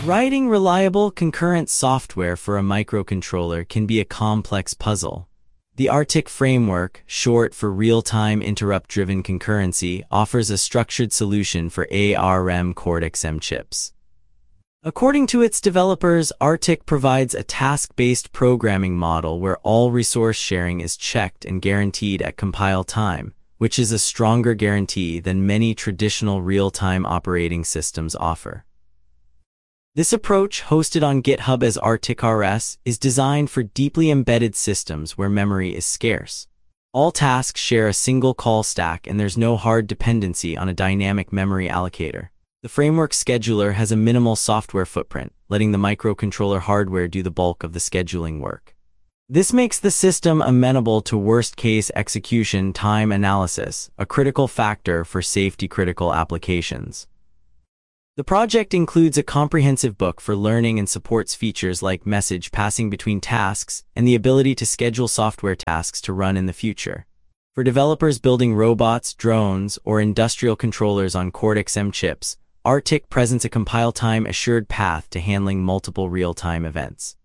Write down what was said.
Writing reliable concurrent software for a microcontroller can be a complex puzzle. The ARTIC framework, short for Real-Time Interrupt-Driven Concurrency, offers a structured solution for ARM Cortex-M chips. According to its developers, ARTIC provides a task-based programming model where all resource sharing is checked and guaranteed at compile time, which is a stronger guarantee than many traditional real-time operating systems offer. This approach, hosted on GitHub as ARTIC-RS, is designed for deeply embedded systems where memory is scarce. All tasks share a single call stack and there's no hard dependency on a dynamic memory allocator. The framework scheduler has a minimal software footprint, letting the microcontroller hardware do the bulk of the scheduling work. This makes the system amenable to worst-case execution time analysis, a critical factor for safety-critical applications. The project includes a comprehensive book for learning and supports features like message passing between tasks and the ability to schedule software tasks to run in the future. For developers building robots, drones, or industrial controllers on Cortex-M chips, ARTIC presents a compile-time assured path to handling multiple real-time events.